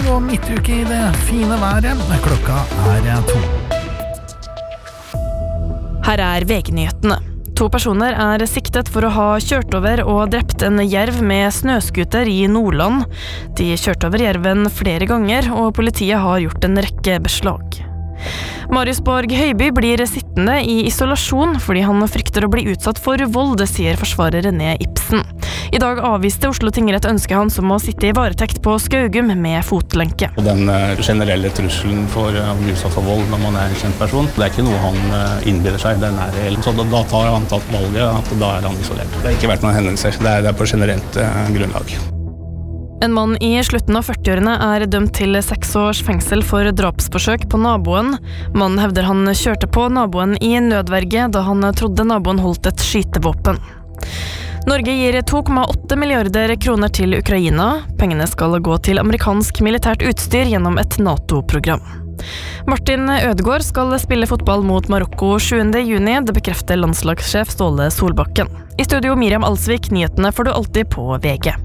dag og midtuke i det fine været. Klokka 2. Her VG-nyhetene. 2 personer siktet for å ha kjørt over og drept en jerv med snøskuter i Nordland. De kjørte over jerven flere ganger, og politiet har gjort en rekke beslag. Marius Borg Høiby blir sittende i isolasjon fordi han frykter å bli utsatt for vold, det sier forsvarer René Ibsen. I dag avviste Oslo tingrett ønsket hans om å sitte i varetekt på Skaugum med fotlenke. Den generelle trusselen for å bli utsatt for vold når man en kjent person, det ikke noe han innbiller seg, den reell. Så da tar han tatt valget at da han isolert. Det har ikke vært noen hendelser, det på generelt grunnlag. En mann i slutten av 40-årene dømt til 6 års fengsel for drapsforsøk på naboen. Mannen hevder han kjørte på naboen i nødverge da han trodde naboen holdt et skytevåpen. Norge gir 2,8 milliarder kroner til Ukraina. Pengene skal gå til amerikansk militært utstyr gjennom et NATO-program. Martin Ødegaard skal spille fotball mot Marokko 7. juni, det bekrefter landslagssjef Ståle Solbakken. I studio Miriam Alsvik, nyhetene får du alltid på VG.